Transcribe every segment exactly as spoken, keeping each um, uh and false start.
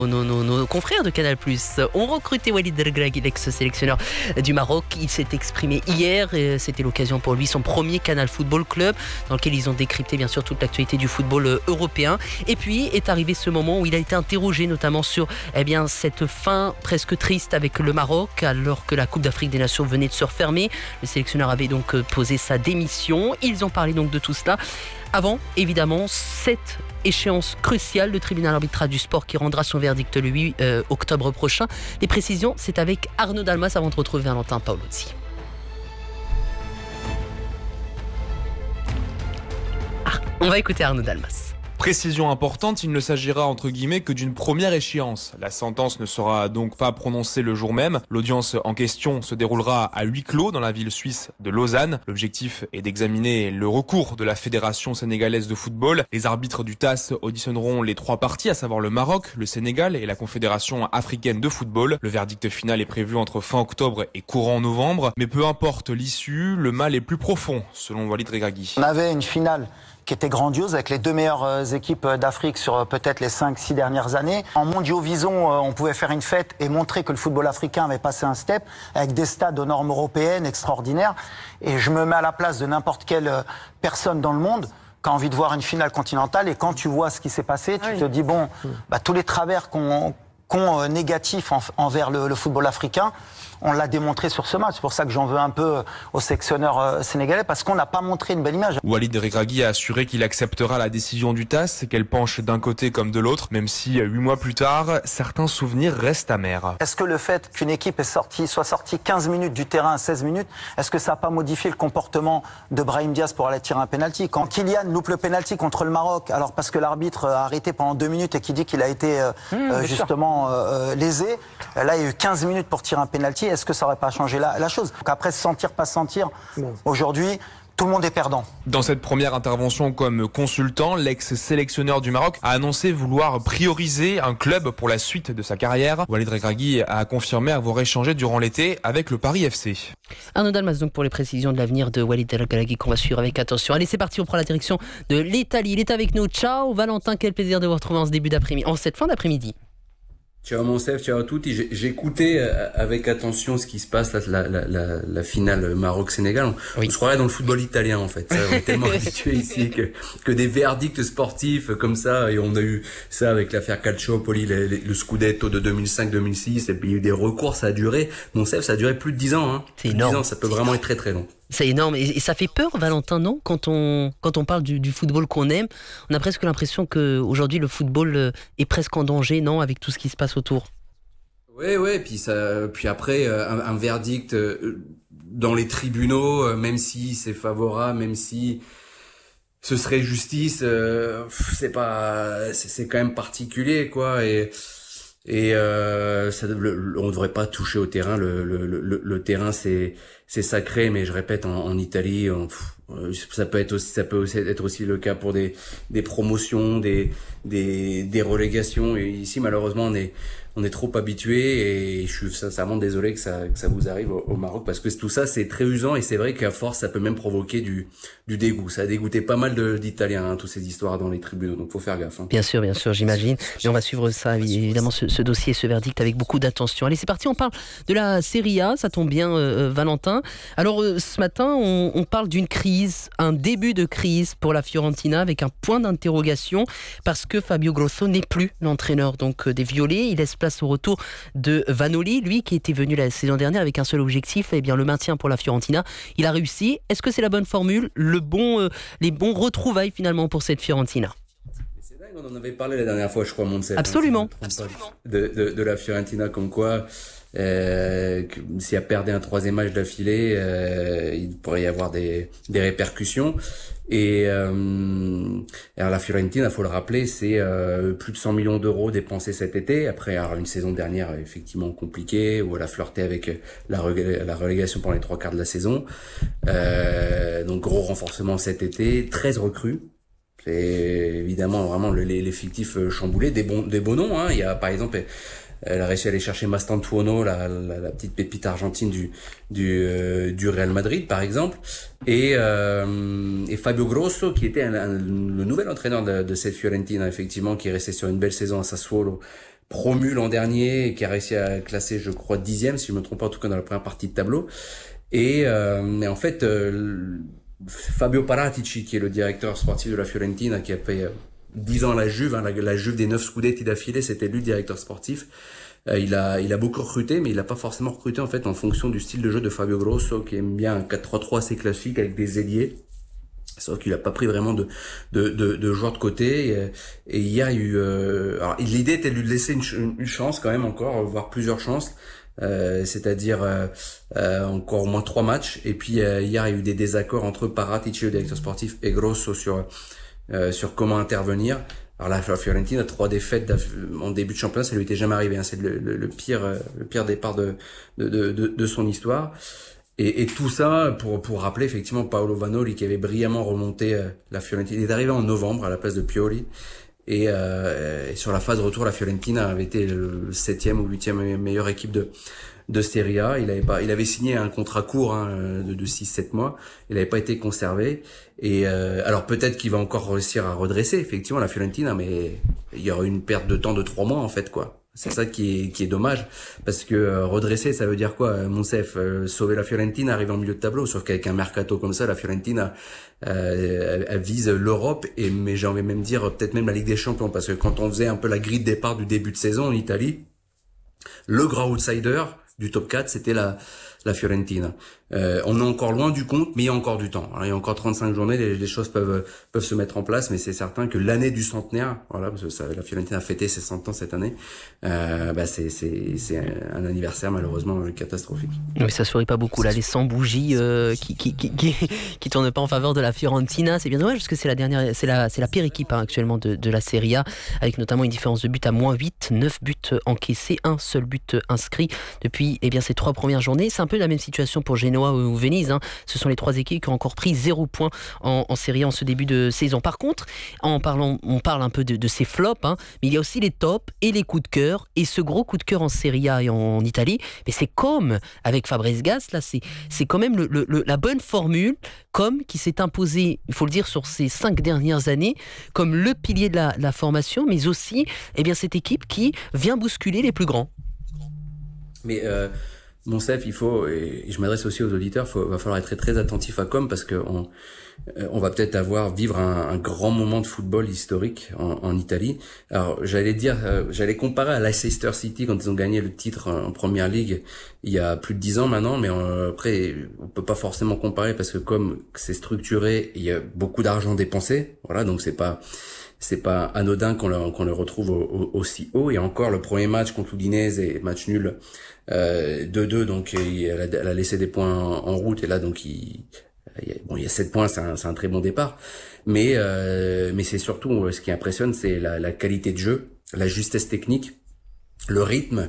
Nos, nos, nos confrères de Canal plus, ont recruté Walid Regragui, l'ex-sélectionneur du Maroc. Il s'est exprimé hier, c'était l'occasion pour lui, son premier Canal Football Club, dans lequel ils ont décrypté bien sûr toute l'actualité du football européen. Et puis est arrivé ce moment où il a été interrogé notamment sur eh bien, cette fin presque triste avec le Maroc, alors que la Coupe d'Afrique des Nations venait de se refermer. Le sélectionneur avait donc posé sa démission. Ils ont parlé donc de tout cela. Avant, évidemment, cette échéance cruciale, le tribunal arbitral du sport qui rendra son verdict le huit octobre prochain. Les précisions, c'est avec Arnaud Dalmas avant de retrouver Valentin Paolozzi. Ah, on va écouter Arnaud Dalmas. Précision importante, il ne s'agira entre guillemets que d'une première échéance. La sentence ne sera donc pas prononcée le jour même. L'audience en question se déroulera à huis clos dans la ville suisse de Lausanne. L'objectif est d'examiner le recours de la Fédération sénégalaise de football. Les arbitres du T A S auditionneront les trois parties, à savoir le Maroc, le Sénégal et la Confédération africaine de football. Le verdict final est prévu entre fin octobre et courant novembre. Mais peu importe l'issue, le mal est plus profond, selon Walid Regragui. On avait une finale qui était grandiose avec les deux meilleures équipes d'Afrique sur peut-être les cinq six dernières années. En Mondiaux Vision, on pouvait faire une fête et montrer que le football africain avait passé un step avec des stades aux normes européennes extraordinaires. Et je me mets à la place de n'importe quelle personne dans le monde qui a envie de voir une finale continentale. Et quand tu vois ce qui s'est passé, tu oui. te dis, bon, bah, tous les travers qu'on, qu'on négatifs en, envers le, le football africain, on l'a démontré sur ce match. C'est pour ça que j'en veux un peu au sélectionneur sénégalais, parce qu'on n'a pas montré une belle image. Walid Regragui a assuré qu'il acceptera la décision du T A S, qu'elle penche d'un côté comme de l'autre, même si huit mois plus tard, certains souvenirs restent amers. Est-ce que le fait qu'une équipe est sortie, soit sortie quinze minutes du terrain à seize minutes, est-ce que ça n'a pas modifié le comportement de Brahim Diaz pour aller tirer un penalty? Quand Kylian loupe le penalty contre le Maroc, alors parce que l'arbitre a arrêté pendant deux minutes et qui dit qu'il a été euh, mmh, euh, justement euh, lésé, là il y a eu quinze minutes pour tirer un penalty. Est-ce que ça n'aurait pas changé la, la chose? Donc après, se sentir, pas se sentir, bon. Aujourd'hui, tout le monde est perdant. Dans cette première intervention comme consultant, l'ex-sélectionneur du Maroc a annoncé vouloir prioriser un club pour la suite de sa carrière. Walid Regragui a confirmé avoir échangé durant l'été avec le Paris F C. Arnaud Dalmas donc pour les précisions de l'avenir de Walid Regragui qu'on va suivre avec attention. Allez, c'est parti, on prend la direction de l'Italie. Il est avec nous. Ciao Valentin, quel plaisir de vous retrouver en ce début d'après-midi, en cette fin d'après-midi. Ciao Monsef, ciao à tutti. J'ai, j'ai écouté avec attention ce qui se passe, la, la, la, la finale Maroc-Sénégal. On, oui. on se croirait dans le football italien en fait. Ça, on est tellement habitué ici que, que des verdicts sportifs comme ça. Et on a eu ça avec l'affaire Calciopoli, le, le Scudetto de deux mille cinq deux mille six. Et puis il y a eu des recours, ça a duré. Monsef, ça a duré plus de dix ans. Hein. C'est plus énorme. dix ans, ça peut C'est vraiment énorme. être très très long. C'est énorme et ça fait peur, Valentin, non? Quand on quand on parle du, du football qu'on aime, on a presque l'impression que aujourd'hui le football est presque en danger, non, avec tout ce qui se passe autour. Ouais, ouais, puis ça, puis après un, un verdict dans les tribunaux, même si c'est favorable, même si ce serait justice, c'est pas, c'est, c'est quand même particulier, quoi, et. Et euh, ça, le, on devrait pas toucher au terrain. Le, le, le, le terrain, c'est c'est sacré, mais je répète, en, en Italie, on, ça peut être aussi, ça peut aussi être aussi le cas pour des des promotions, des des des relégations. Et ici, malheureusement, on est on est trop habitué. Et je suis sincèrement désolé que ça que ça vous arrive au, au Maroc, parce que tout ça, c'est très usant. Et c'est vrai qu'à force, ça peut même provoquer du du dégoût. Ça a dégoûté pas mal de, d'Italiens, hein, toutes ces histoires dans les tribunaux. Donc, faut faire gaffe. Hein. Bien sûr, bien sûr, j'imagine. Mais on va suivre ça, évidemment, ce, ce dossier, ce verdict avec beaucoup d'attention. Allez, c'est parti, on parle de la Serie A. Ça tombe bien, euh, Valentin. Alors, euh, ce matin, on, on parle d'une crise, un début de crise pour la Fiorentina avec un point d'interrogation parce que Fabio Grosso n'est plus l'entraîneur donc euh, des Violets. Il laisse place au retour de Vanoli, lui qui était venu la saison dernière avec un seul objectif, eh bien le maintien pour la Fiorentina. Il a réussi. Est-ce que c'est la bonne formule, le bon, euh, les bons retrouvailles finalement pour cette Fiorentina? On en avait parlé la dernière fois, je crois, Monsef. Absolument. Hein, Absolument. De, de, de la Fiorentina, comme quoi, euh, que, si elle perdait un troisième match d'affilée, euh, il pourrait y avoir des, des répercussions. Et euh, alors la Fiorentina, faut le rappeler, c'est euh, plus de cent millions d'euros dépensés cet été, après alors, une saison dernière effectivement compliquée, où elle a flirté avec la, relé- la relégation pendant les trois quarts de la saison. Euh, donc gros renforcement cet été, treize recrues. C'est évidemment vraiment le, les, les fictifs chamboulés, des bons, des beaux noms. Hein. Il y a par exemple, elle a réussi à aller chercher Mastantuono, la, la, la petite pépite argentine du du, euh, du Real Madrid par exemple, et, euh, et Fabio Grosso qui était un, un, le nouvel entraîneur de, de cette Fiorentina effectivement, qui est resté sur une belle saison à Sassuolo promu l'an dernier et qui a réussi à classer, je crois, dixième, si je me trompe pas, en tout cas dans la première partie de tableau. Et euh, mais en fait, euh, Fabio Paratici, qui est le directeur sportif de la Fiorentina, qui a fait dix ans à la Juve, hein, la, la Juve des neuf scudetti d'affilée, c'était lui le directeur sportif. Euh, il a il a beaucoup recruté, mais il a pas forcément recruté en fait en fonction du style de jeu de Fabio Grosso, qui aime bien un quatre trois trois assez classique avec des ailiers. C'est vrai qu'il a pas pris vraiment de de de, de joueurs de côté. Et, et hier, il y a eu. Euh, alors l'idée était de lui laisser une, une chance quand même encore, voire plusieurs chances. Euh, c'est-à-dire euh, euh, encore au moins trois matchs. Et puis euh, hier, il y a eu des désaccords entre Paratici, le directeur sportif, et Grosso sur euh, sur comment intervenir. Alors là, la Fiorentina, trois défaites en début de championnat, ça lui était jamais arrivé. Hein. C'est le, le, le pire, le pire départ de de de, de son histoire. Et, et tout ça pour pour rappeler effectivement Paolo Vanoli qui avait brillamment remonté euh, la Fiorentina. Il est arrivé en novembre à la place de Pioli. Et, euh, et sur la phase retour, la Fiorentina avait été le septième ou huitième meilleure équipe de de Serie A. Il avait pas, il avait signé un contrat court hein, de, de six sept mois. Il n'avait pas été conservé. Et euh, alors peut-être qu'il va encore réussir à redresser effectivement la Fiorentina, mais il y aura une perte de temps de trois mois en fait quoi. C'est ça qui est qui est dommage parce que euh, redresser ça veut dire quoi euh, Monsef euh, sauver la Fiorentina, arriver en milieu de tableau, sauf qu'avec un mercato comme ça la Fiorentina euh, elle, elle vise l'Europe et mais j'ai envie de même dire peut-être même la Ligue des Champions parce que quand on faisait un peu la grille de départ du début de saison en Italie, le grand outsider du top quatre c'était la la Fiorentina. Euh, on est encore loin du compte, mais il y a encore du temps. Alors, il y a encore trente-cinq journées, les, les choses peuvent peuvent se mettre en place, mais c'est certain que l'année du centenaire, voilà, parce que ça, la Fiorentina a fêté ses cent ans cette année, euh, bah c'est c'est c'est un anniversaire malheureusement catastrophique. Oui, ça se ferait pas beaucoup là, les cent bougies euh, qui qui qui qui qui tournent pas en faveur de la Fiorentina, c'est bien dommage parce que c'est la dernière, c'est la c'est la pire équipe hein, actuellement de de la Serie A, avec notamment une différence de but à moins huit, neuf buts encaissés, un seul but inscrit depuis eh bien ces trois premières journées. C'est un peu la même situation pour Genoa ou Venise. Hein. Ce sont les trois équipes qui ont encore pris zéro point en, en Serie A en ce début de saison. Par contre, en parlant, on parle un peu de, de ces flops, hein, mais il y a aussi les tops et les coups de cœur. Et ce gros coup de cœur en Serie A et en, en Italie, mais c'est comme avec Fabregas, là, c'est, c'est quand même le, le, le, la bonne formule, comme qui s'est imposée, il faut le dire, sur ces cinq dernières années, comme le pilier de la, la formation, mais aussi eh bien, cette équipe qui vient bousculer les plus grands. Mais euh... Monsef, il faut, et je m'adresse aussi aux auditeurs, il va falloir être très très attentif à com parce que on, on va peut-être avoir vivre un, un grand moment de football historique en, en Italie. Alors j'allais dire, euh, j'allais comparer à Leicester City quand ils ont gagné le titre en Première Ligue il y a plus de dix ans maintenant, mais on, après on peut pas forcément comparer parce que comme c'est structuré, il y a beaucoup d'argent dépensé, voilà, donc c'est pas c'est pas anodin qu'on le, qu'on le retrouve au, au, aussi haut. Et encore, le premier match contre l'Udinese et match nul euh, deux deux, donc il, elle, a, elle a laissé des points en, en route. Et là, donc il, il y a, bon, il y a sept points, c'est un, c'est un très bon départ. Mais euh, mais c'est surtout ce qui impressionne, c'est la, la qualité de jeu, la justesse technique, le rythme.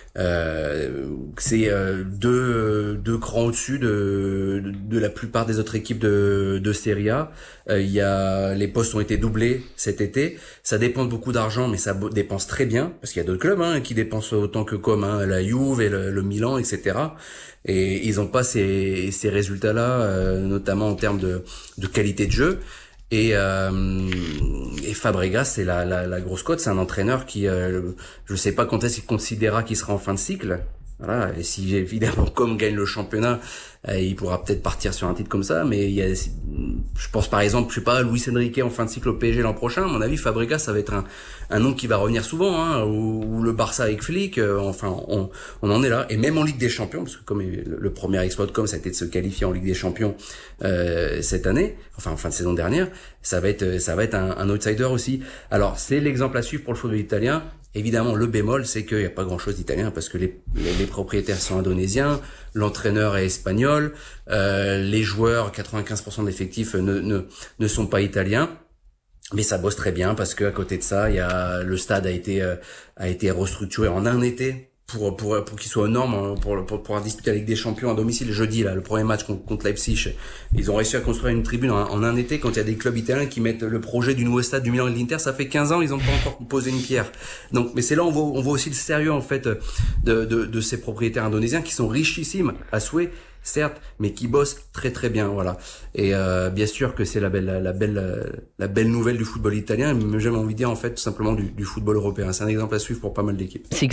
Euh, c'est euh, deux deux crans au-dessus de, de de la plupart des autres équipes de de Serie A. Euh, il y a les postes ont été doublés cet été. Ça dépense beaucoup d'argent, mais ça dépense très bien parce qu'il y a d'autres clubs hein, qui dépensent autant que comme hein, la Juve et le, le Milan, et cetera. Et ils ont pas ces ces résultats-là, euh, notamment en termes de de qualité de jeu. Et, euh, et Fabregas, c'est la, la, la grosse cote. C'est un entraîneur qui, euh, je sais pas quand est-ce qu'il considérera qu'il sera en fin de cycle. Voilà. Et si évidemment, comme gagne le championnat, euh, il pourra peut-être partir sur un titre comme ça. Mais il y a, je pense par exemple, je sais pas, Luis Enrique en fin de cycle au P S G l'an prochain. À mon avis, Fabregas, ça va être un, un nom qui va revenir souvent. Hein, ou, ou le Barça avec Flick. Euh, enfin, on, on en est là. Et même en Ligue des Champions, parce que comme le, le premier exploit de com, ça a été de se qualifier en Ligue des Champions euh, cette année, enfin en fin de saison dernière, ça va être, ça va être un, un outsider aussi. Alors c'est l'exemple à suivre pour le football italien. Évidemment, le bémol, c'est qu'il n'y a pas grand-chose d'italien parce que les, les, les propriétaires sont indonésiens, l'entraîneur est espagnol, euh, les joueurs, quatre-vingt-quinze pour cent de l'effectif ne, ne, ne sont pas italiens. Mais ça bosse très bien parce que à côté de ça, il y a le stade a été euh, a été restructuré en un été pour pour pour qu'il soit aux normes pour pour pouvoir disputer la Ligue des Champions à domicile. Jeudi là, le premier match contre, contre Leipzig, ils ont réussi à construire une tribune en, en un été. Quand il y a des clubs italiens qui mettent le projet du nouveau stade du Milan et de l'Inter, ça fait quinze ans, ils ont pas encore posé une pierre. Donc, mais c'est là on voit on voit aussi le sérieux en fait de de de ces propriétaires indonésiens qui sont richissimes à souhait. certes, mais qui bossent très très bien, voilà. Et euh, bien sûr que c'est la belle, la belle, la belle nouvelle du football italien, mais j'ai envie de dire en fait tout simplement du, du football européen. C'est un exemple à suivre pour pas mal d'équipes. C'est